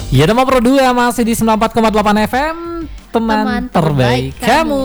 Ya, Dema Pro 2 masih di 94,8 FM, teman terbaik kamu.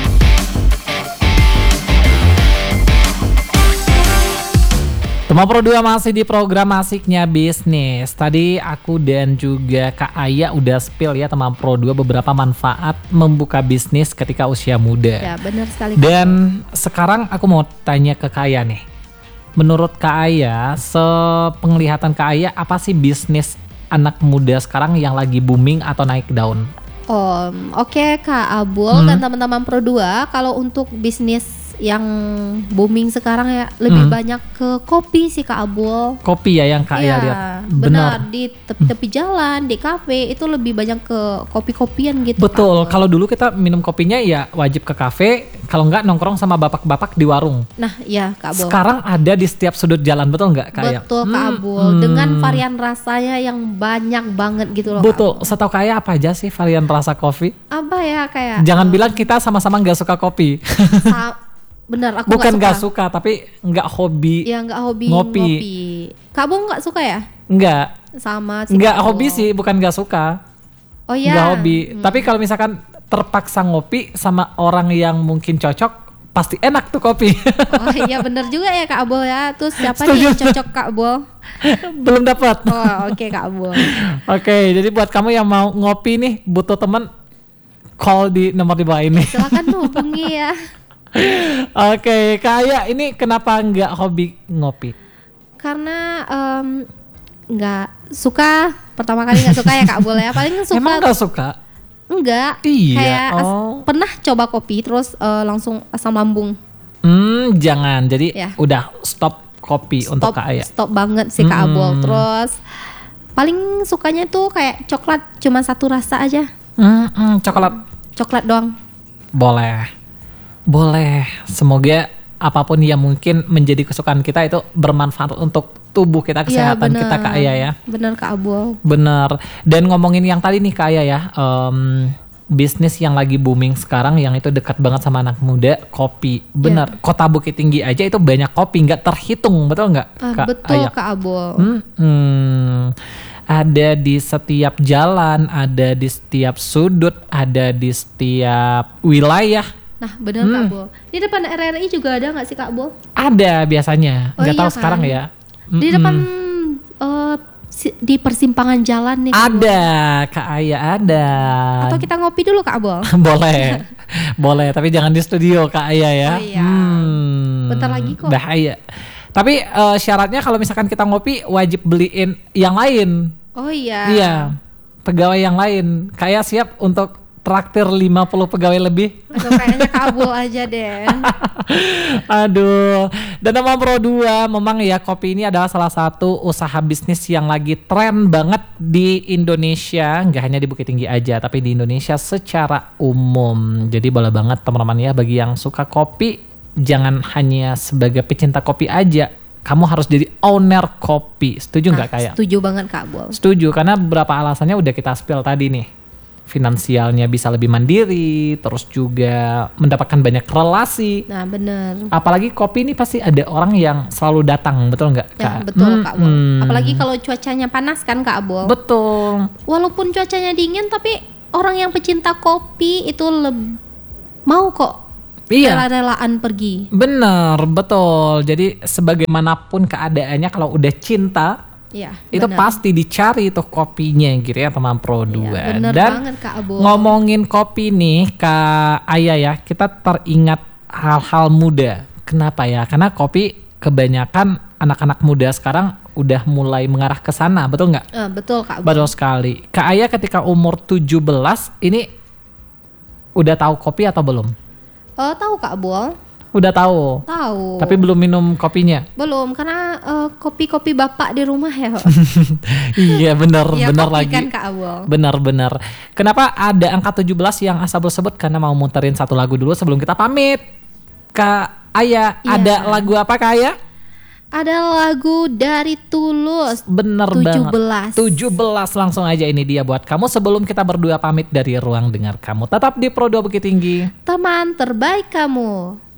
Dema Pro 2 masih di program asiknya bisnis. Tadi aku dan juga Kak Aya udah spill ya teman Pro 2 beberapa manfaat membuka bisnis ketika usia muda. Ya, benar sekali. Dan sekarang aku mau tanya ke Kak Aya nih. Menurut Kak Aya, sepenglihatan Kak Aya, apa sih bisnis anak muda sekarang yang lagi booming atau naik daun? Oke, Kak Abul dan teman-teman Pro 2, kalau untuk bisnis yang booming sekarang ya lebih banyak ke kopi sih Kak Abul. Kopi ya yang Kak Aya lihat. Benar, di tepi jalan, di kafe itu lebih banyak ke kopi-kopian gitu. Betul, kalau dulu kita minum kopinya ya wajib ke kafe, kalau enggak nongkrong sama bapak-bapak di warung. Nah, ya Kak Abul. Sekarang ada di setiap sudut jalan, betul enggak Kak Aya? Betul Kak Abul, dengan varian rasanya yang banyak banget gitu loh. Betul, setahu Kak Aya apa aja sih varian rasa kopi? Apa ya kayak? Jangan bilang kita sama-sama nggak suka kopi. Bener, aku bukan nggak suka tapi nggak hobi. Ya nggak hobi ngopi. Kak Abul nggak suka ya? Nggak. Sama sih. Nggak hobi sih, bukan nggak suka. Oh iya. Nggak hobi. Tapi kalau misalkan terpaksa ngopi sama orang yang mungkin cocok, pasti enak tuh kopi. Oh iya bener juga ya Kak Abul ya. Terus siapa nih yang cocok Kak Abul? Belum dapat. Oh oke, Kak Abul. Oke, jadi buat kamu yang mau ngopi nih, butuh teman, call di nomor di bawah ini. Silakan hubungi ya. Oke, kayak ini kenapa nggak hobi ngopi? Karena nggak suka. Pertama kali nggak suka ya Kak Abul ya. Paling suka. Emang nggak suka? Enggak. Iya. Kayak pernah coba kopi terus langsung asam lambung. Jangan. Jadi udah stop kopi untuk Kak Aya. Stop banget sih Kak Abul. Terus paling sukanya tuh kayak coklat, cuma satu rasa aja. Coklat doang. Boleh. Semoga apapun yang mungkin menjadi kesukaan kita itu bermanfaat untuk tubuh kita, kesehatan kita Kak Aya ya. Bener Kak Abul. Bener. Dan ngomongin yang tadi nih Kak Aya ya, bisnis yang lagi booming sekarang yang itu dekat banget sama anak muda, kopi. Bener. Kota Bukit Tinggi aja itu banyak kopi, nggak terhitung, betul nggak Kak betul Aya? Kak Abul. Ada di setiap jalan, ada di setiap sudut, ada di setiap wilayah. Nah bener Kak Abul. Di depan RRI juga ada nggak sih Kak Abul? Ada biasanya, nggak tahu kan? sekarang ya. Di depan di persimpangan jalan nih Kak ada Abul. Kak Aya ada. Atau kita ngopi dulu Kak Abul? boleh, tapi jangan di studio Kak Aya ya. Oh iya. Bentar lagi kok. Bahaya. Tapi syaratnya kalau misalkan kita ngopi wajib beliin yang lain. Oh iya. Iya, pegawai yang lain. Kak Aya siap untuk traktir 50 pegawai lebih? Aduh, kayaknya kabul aja deh. Aduh. Dan Dema Pro 2 memang ya, kopi ini adalah salah satu usaha bisnis yang lagi tren banget di Indonesia. Nggak hanya di Bukit Tinggi aja, tapi di Indonesia secara umum. Jadi boleh banget teman-teman ya, bagi yang suka kopi, jangan hanya sebagai pecinta kopi aja. Kamu harus jadi owner kopi. Setuju nggak Kak? Setuju banget Kak Abul. Setuju, karena beberapa alasannya udah kita spill tadi nih. Finansialnya bisa lebih mandiri, terus juga mendapatkan banyak relasi. Nah bener. Apalagi kopi ini pasti ada orang yang selalu datang, betul nggak Kak? Ya, betul Kak Abul. Apalagi kalau cuacanya panas kan Kak Abul. Betul. Walaupun cuacanya dingin, tapi orang yang pecinta kopi itu mau kok rela-relaan pergi. Bener, betul. Jadi sebagaimanapun keadaannya, kalau udah cinta, itu pasti dicari tuh kopinya gitu ya teman Pro 2. Bener Dan banget Kak Abul. Ngomongin kopi nih Kak Aya ya, kita teringat hal-hal muda. Kenapa ya? Karena kopi kebanyakan anak-anak muda sekarang udah mulai mengarah ke sana, betul nggak? Betul Kak Abul. Betul sekali. Kak Aya ketika umur 17 ini udah tahu kopi atau belum? Tahu Kak Abul. Udah tahu. Tahu. Tapi belum minum kopinya. Belum, karena kopi-kopi bapak di rumah ya. Iya benar lagi. Kan Kak Abul. Benar. Kenapa ada angka 17 yang Asabul sebut? Karena mau muterin satu lagu dulu sebelum kita pamit. Kak Aya, ada lagu apa Kak Aya? Ada lagu dari Tulus. Bener 17. 17 langsung aja ini dia buat kamu sebelum kita berdua pamit dari ruang dengar kamu. Tetap di Pro 2 Bukit Tinggi. Teman terbaik kamu.